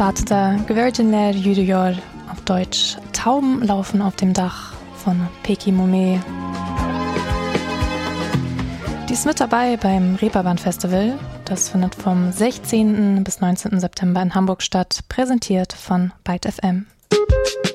Satda Gverdjenler Jüdior, auf Deutsch Tauben laufen auf dem Dach von Peki Mome. Die ist mit dabei beim Reeperbahn Festival. Das findet vom 16. bis 19. September in Hamburg statt, präsentiert von Byte FM.